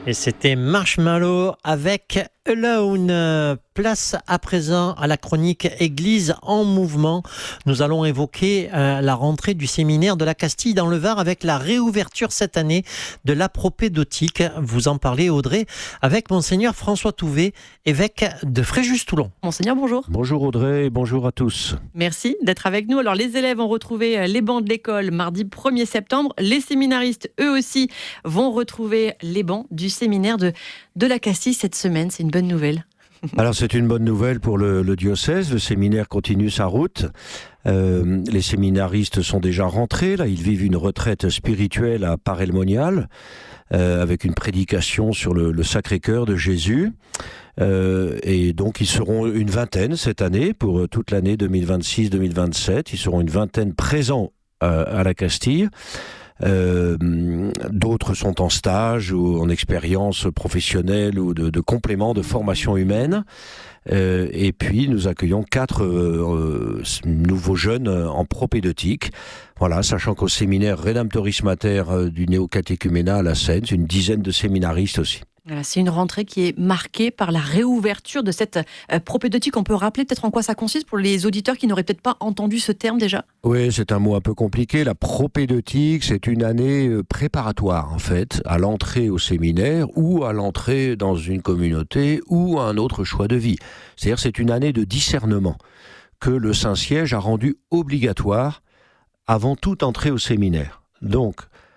Et c'était Marshmallow avec Alone. Place à présent à la chronique Église en mouvement. Nous allons évoquer la rentrée du séminaire de la Castille dans le Var avec la réouverture cette année de la propédeutique. Vous en parlez, Audrey, avec Monseigneur François Touvet, évêque de Fréjus-Toulon. Monseigneur, bonjour. Bonjour Audrey et bonjour à tous. Merci d'être avec nous. Alors les élèves ont retrouvé les bancs de l'école mardi 1er septembre. Les séminaristes, eux aussi, vont retrouver les bancs du séminaire de la Castille cette semaine. C'est une bonne nouvelle. Alors c'est une bonne nouvelle pour le diocèse. Le séminaire continue sa route. Les séminaristes sont déjà rentrés. Là, ils vivent une retraite spirituelle à Paray-le-Monial avec une prédication sur le Sacré-Cœur de Jésus. Et donc ils seront une vingtaine cette année pour toute l'année 2026-2027. Ils seront une vingtaine présents à la Castille. D'autres sont en stage ou en expérience professionnelle ou de complément de formation humaine. Et puis nous accueillons 4 nouveaux jeunes en propédeutique. Voilà, sachant qu'au séminaire Redemptoris Mater du néocatéchuménat à la Seine, une dizaine de séminaristes aussi. Voilà, c'est une rentrée qui est marquée par la réouverture de cette propédeutique. On peut rappeler peut-être en quoi ça consiste pour les auditeurs qui n'auraient peut-être pas entendu ce terme déjà ? Oui, c'est un mot un peu compliqué. La propédeutique, c'est une année préparatoire en fait, à l'entrée au séminaire ou à l'entrée dans une communauté ou à un autre choix de vie. C'est-à-dire c'est une année de discernement que le Saint-Siège a rendu obligatoire avant toute entrée au séminaire. Donc,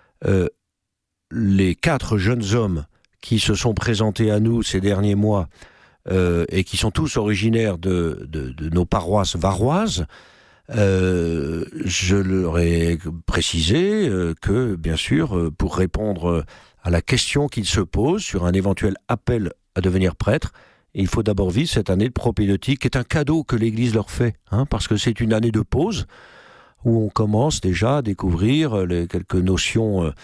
les 4 jeunes hommes qui se sont présentés à nous ces derniers mois et qui sont tous originaires de nos paroisses varoises, je leur ai précisé que, bien sûr, pour répondre à la question qu'ils se posent sur un éventuel appel à devenir prêtre, il faut d'abord vivre cette année de propédeutique, qui est un cadeau que l'Église leur fait, parce que c'est une année de pause où on commence déjà à découvrir quelques notions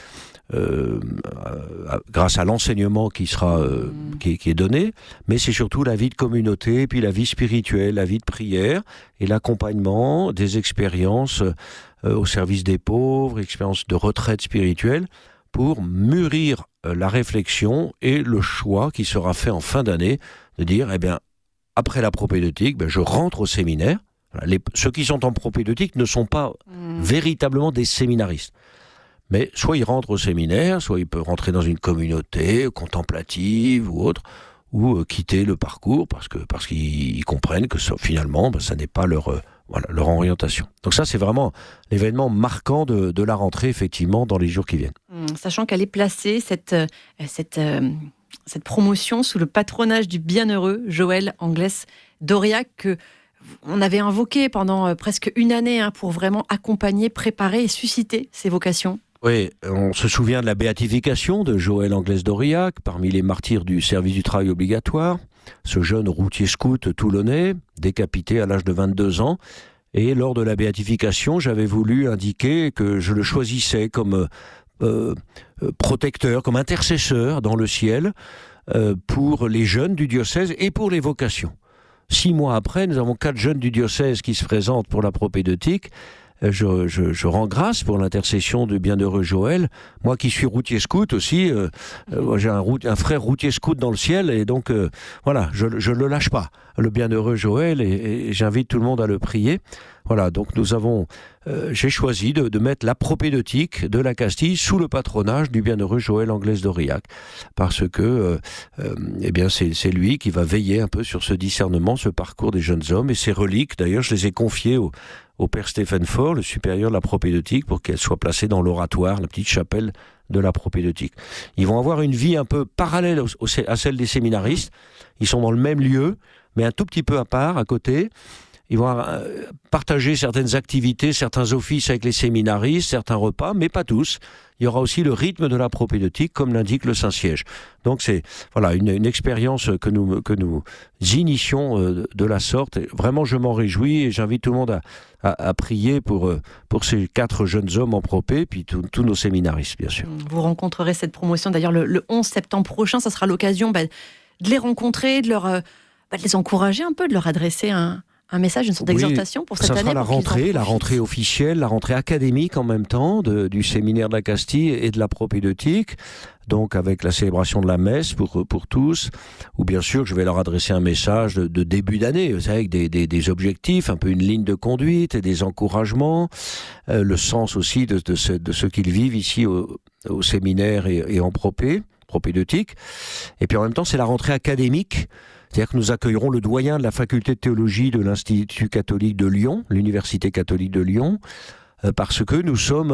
grâce à l'enseignement qui est donné, mais c'est surtout la vie de communauté, puis la vie spirituelle, la vie de prière et l'accompagnement des expériences au service des pauvres, expériences de retraite spirituelle, pour mûrir la réflexion et le choix qui sera fait en fin d'année de dire, après la propédeutique, je rentre au séminaire. Ceux qui sont en propédeutique ne sont pas véritablement des séminaristes. Mais soit ils rentrent au séminaire, soit ils peuvent rentrer dans une communauté contemplative ou autre, ou quitter le parcours parce qu'ils comprennent que finalement, ça n'est pas leur orientation. Donc ça, c'est vraiment l'événement marquant de la rentrée, effectivement, dans les jours qui viennent. Sachant qu'elle est placée, cette promotion, sous le patronage du bienheureux Joël Anglès d'Aurillac, que on avait invoqué pendant presque une année pour vraiment accompagner, préparer et susciter ces vocations. Oui, on se souvient de la béatification de Joël Anglès d'Aurillac, parmi les martyrs du service du travail obligatoire, ce jeune routier scout toulonnais, décapité à l'âge de 22 ans. Et lors de la béatification, j'avais voulu indiquer que je le choisissais comme protecteur, comme intercesseur dans le ciel pour les jeunes du diocèse et pour les vocations. 6 mois après, nous avons 4 jeunes du diocèse qui se présentent pour la propédeutique. Je rends grâce pour l'intercession du bienheureux Joël. Moi qui suis routier scout aussi, j'ai un frère routier scout dans le ciel, et donc je ne le lâche pas, le bienheureux Joël, et j'invite tout le monde à le prier. Voilà, donc j'ai choisi de mettre la propédeutique de la Castille sous le patronage du bienheureux Joël Anglès d'Aurillac, parce que c'est lui qui va veiller un peu sur ce discernement, ce parcours des jeunes hommes, et ces reliques. D'ailleurs, je les ai confiées au père Stéphane Faure, le supérieur de la propédeutique, pour qu'elle soit placée dans l'oratoire, la petite chapelle de la propédeutique. Ils vont avoir une vie un peu parallèle à celle des séminaristes. Ils sont dans le même lieu, mais un tout petit peu à part, à côté. Ils vont partager certaines activités, certains offices avec les séminaristes, certains repas, mais pas tous. Il y aura aussi le rythme de la propédeutique, comme l'indique le Saint-Siège. Donc c'est une expérience que nous initions de la sorte. Et vraiment, je m'en réjouis et j'invite tout le monde à prier pour ces 4 jeunes hommes en propé, puis tous nos séminaristes, bien sûr. Vous rencontrerez cette promotion d'ailleurs le 11 septembre prochain. Ça sera l'occasion de les rencontrer, de les encourager un peu, de leur adresser un message, une sorte d'exhortation pour cette année. Ça sera la rentrée officielle, la rentrée académique en même temps du séminaire de la Castille et de la propédeutique. donc avec la célébration de la messe pour tous, ou bien sûr je vais leur adresser un message de début d'année, vous savez, avec des objectifs, un peu une ligne de conduite et des encouragements, le sens aussi de ce qu'ils vivent ici au séminaire et en propédeutique. Et puis en même temps, c'est la rentrée académique. C'est-à-dire que nous accueillerons le doyen de la faculté de théologie de l'Institut catholique de Lyon, l'Université catholique de Lyon, parce que nous sommes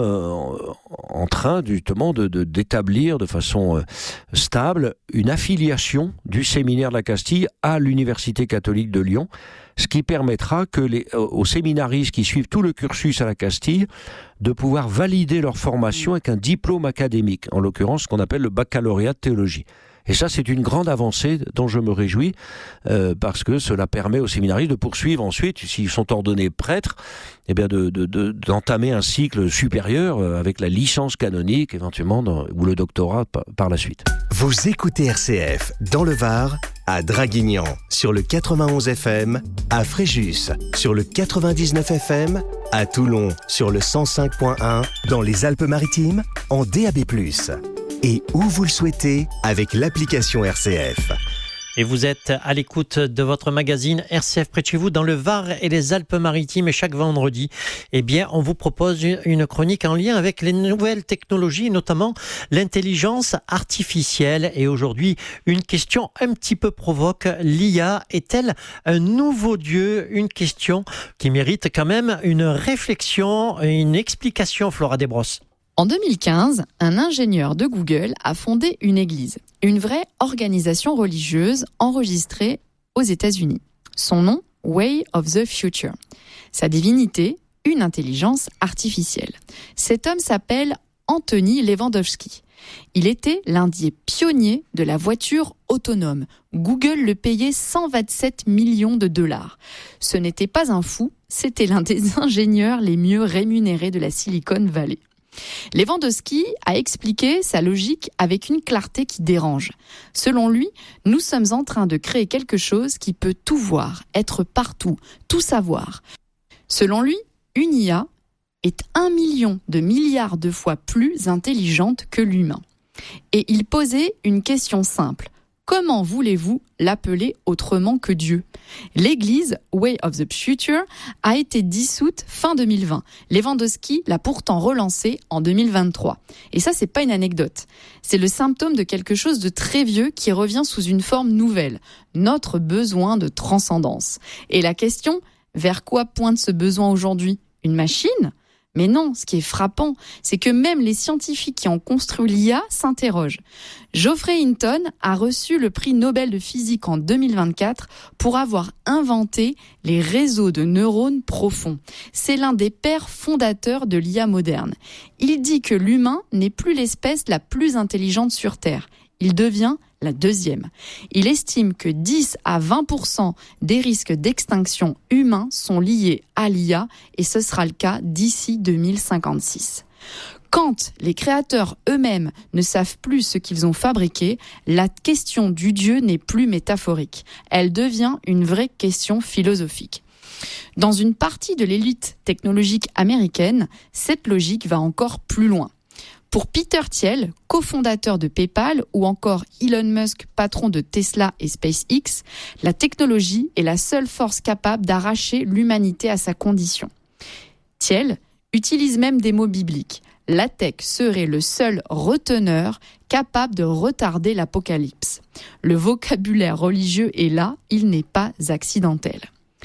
en train justement d'établir de façon stable une affiliation du séminaire de la Castille à l'Université catholique de Lyon, ce qui permettra aux séminaristes qui suivent tout le cursus à la Castille de pouvoir valider leur formation avec un diplôme académique, en l'occurrence ce qu'on appelle le baccalauréat de théologie. Et ça, c'est une grande avancée dont je me réjouis, parce que cela permet aux séminaristes de poursuivre ensuite, s'ils sont ordonnés prêtres, eh bien d'entamer un cycle supérieur avec la licence canonique, éventuellement, ou le doctorat par la suite. Vous écoutez RCF dans le Var, à Draguignan, sur le 91 FM, à Fréjus, sur le 99 FM, à Toulon, sur le 105.1, dans les Alpes-Maritimes, en DAB+. Et où vous le souhaitez, avec l'application RCF. Et vous êtes à l'écoute de votre magazine RCF près de chez vous, dans le Var et les Alpes-Maritimes. Et chaque vendredi, eh bien, on vous propose une chronique en lien avec les nouvelles technologies, notamment l'intelligence artificielle. Et aujourd'hui, une question un petit peu provoque. L'IA est-elle un nouveau dieu ? Une question qui mérite quand même une réflexion et une explication, Flora Desbrosses. En 2015, un ingénieur de Google a fondé une église, une vraie organisation religieuse enregistrée aux États-Unis. Son nom, Way of the Future. Sa divinité, une intelligence artificielle. Cet homme s'appelle Anthony Lewandowski. Il était l'un des pionniers de la voiture autonome. Google le payait 127 millions de dollars. Ce n'était pas un fou, c'était l'un des ingénieurs les mieux rémunérés de la Silicon Valley. Lewandowski a expliqué sa logique avec une clarté qui dérange. Selon lui, nous sommes en train de créer quelque chose qui peut tout voir, être partout, tout savoir. Selon lui, une IA est 1 million de milliards de fois plus intelligente que l'humain. Et il posait une question simple. Comment voulez-vous l'appeler autrement que Dieu ? L'église Way of the Future a été dissoute fin 2020. Lewandowski l'a pourtant relancée en 2023. Et ça, c'est pas une anecdote. C'est le symptôme de quelque chose de très vieux qui revient sous une forme nouvelle. Notre besoin de transcendance. Et la question, vers quoi pointe ce besoin aujourd'hui ? Une machine ? Mais non, ce qui est frappant, c'est que même les scientifiques qui ont construit l'IA s'interrogent. Geoffrey Hinton a reçu le prix Nobel de physique en 2024 pour avoir inventé les réseaux de neurones profonds. C'est l'un des pères fondateurs de l'IA moderne. Il dit que l'humain n'est plus l'espèce la plus intelligente sur Terre. Il devient la deuxième. Il estime que 10 à 20% des risques d'extinction humains sont liés à l'IA et ce sera le cas d'ici 2056. Quand les créateurs eux-mêmes ne savent plus ce qu'ils ont fabriqué, la question du Dieu n'est plus métaphorique. Elle devient une vraie question philosophique. Dans une partie de l'élite technologique américaine, cette logique va encore plus loin. Pour Peter Thiel, cofondateur de PayPal, ou encore Elon Musk, patron de Tesla et SpaceX, la technologie est la seule force capable d'arracher l'humanité à sa condition. Thiel utilise même des mots bibliques. La tech serait le seul reteneur capable de retarder l'apocalypse. Le vocabulaire religieux est là, il n'est pas accidentel.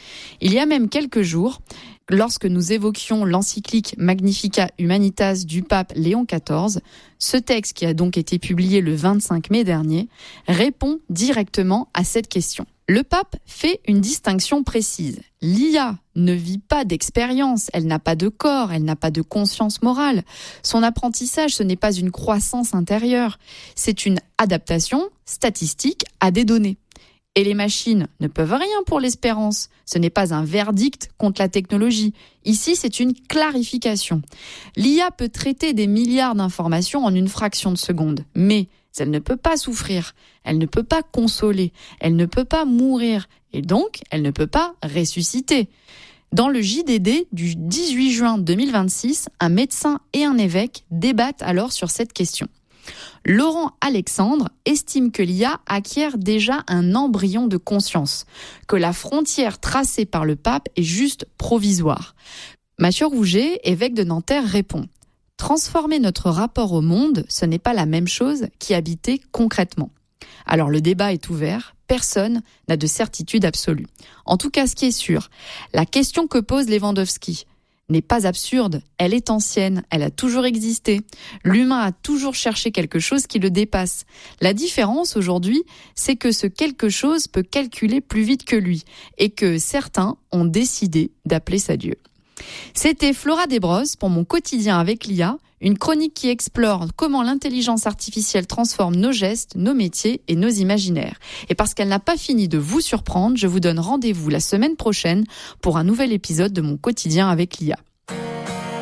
Il y a même quelques jours, lorsque nous évoquions l'encyclique Magnificat Humanitas du pape Léon XIV, ce texte, qui a donc été publié le 25 mai dernier, répond directement à cette question. Le pape fait une distinction précise. L'IA ne vit pas d'expérience, elle n'a pas de corps, elle n'a pas de conscience morale. Son apprentissage, ce n'est pas une croissance intérieure, c'est une adaptation statistique à des données. Et les machines ne peuvent rien pour l'espérance. Ce n'est pas un verdict contre la technologie. Ici, c'est une clarification. L'IA peut traiter des milliards d'informations en une fraction de seconde, mais elle ne peut pas souffrir, elle ne peut pas consoler, elle ne peut pas mourir, et donc elle ne peut pas ressusciter. Dans le JDD du 18 juin 2026, un médecin et un évêque débattent alors sur cette question. Laurent Alexandre estime que l'IA acquiert déjà un embryon de conscience, que la frontière tracée par le pape est juste provisoire. Mathieu Rouget, évêque de Nanterre, répond « Transformer notre rapport au monde, ce n'est pas la même chose qu'y habiter concrètement. » Alors le débat est ouvert, personne n'a de certitude absolue. En tout cas, ce qui est sûr, la question que pose Lewandowski n'est pas absurde, elle est ancienne, elle a toujours existé. L'humain a toujours cherché quelque chose qui le dépasse. La différence aujourd'hui, c'est que ce quelque chose peut calculer plus vite que lui et que certains ont décidé d'appeler ça Dieu. C'était Flora Desbrosses pour mon quotidien avec l'IA, une chronique qui explore comment l'intelligence artificielle transforme nos gestes, nos métiers et nos imaginaires. Et parce qu'elle n'a pas fini de vous surprendre, je vous donne rendez-vous la semaine prochaine pour un nouvel épisode de mon quotidien avec l'IA.